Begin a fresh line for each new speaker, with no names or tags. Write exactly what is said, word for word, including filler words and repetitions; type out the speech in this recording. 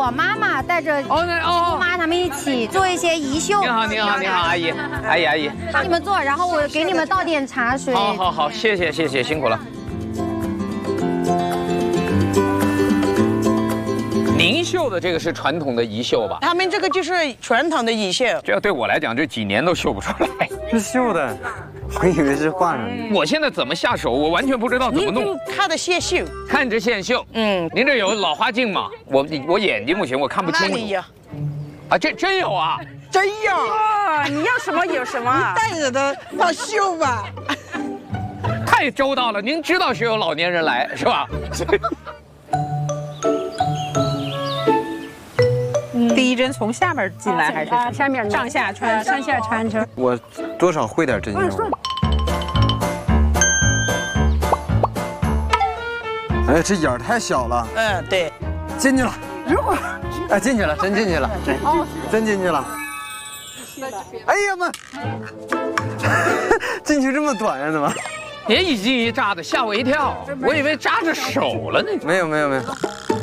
我妈妈带着
哦那哦
妈他们一起做一些遗绣。
你好，你好，你好，阿姨，阿姨，阿姨，
帮你们做，然后我给你们倒点茶水。
好好好，谢谢谢谢，辛苦了。您绣的这个是传统的遗绣吧？
他们这个就是传统的遗绣，
这要对我来讲，这几年都绣不出来。
是绣的，我以为是画上的。
我现在怎么下手，我完全不知道怎么弄。
看着线绣，
看着线绣。嗯，您这有老花镜吗？我我眼睛不行，我看不清楚。
那里有
啊，这真有啊！
真有
啊！你要什么有什么，
带着的要绣吧。
太周到了，您知道是有老年人来是吧？
第一针从下面进来还是
下面
上下穿？
上下穿着。
我多少会点针绣。哎，这眼儿太小了。
嗯，对。
进去了。哎，进去了，真进去了。哦，真进去了。哎呀妈！进去这么短呀？怎么？
别一惊一乍的，吓我一跳，我以为扎着手了呢。
没有没有没有。